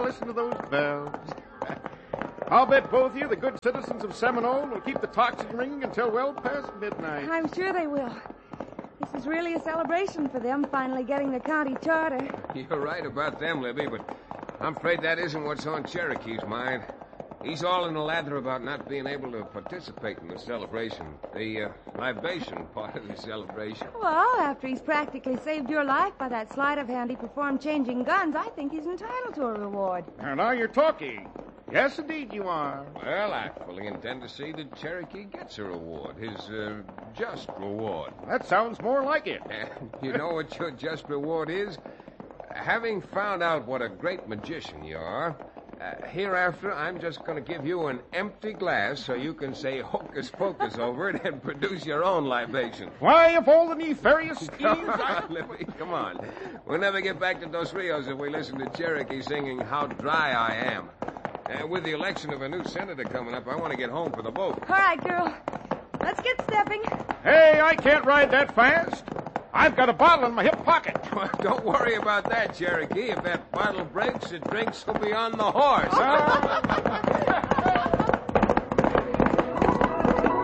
listen to those bells. I'll bet both of you the good citizens of Seminole will keep the tocsin ringing until well past midnight. I'm sure they will. This is really a celebration for them finally getting the county charter. You're right about them, Libby, but I'm afraid that isn't what's on Cherokee's mind. He's all in a lather about not being able to participate in the celebration, the libation part of the celebration. Well, after he's practically saved your life by that sleight of hand he performed changing guns, I think he's entitled to a reward. Now you're talking. Yes, indeed you are. Well, I fully intend to see that Cherokee gets a reward, his just reward. That sounds more like it. You know what your just reward is? Having found out what a great magician you are, hereafter I'm just going to give you an empty glass so you can say hocus pocus over it and produce your own libation. Why, of all the nefarious schemes... Libby, come on. We'll never get back to Dos Rios if we listen to Cherokee singing How Dry I Am. With the election of a new senator coming up, I want to get home for the vote. All right, girl. Let's get stepping. Hey, I can't ride that fast. I've got a bottle in my hip pocket. Well, don't worry about that, Cherokee. If that bottle breaks, the drinks will be on the horse.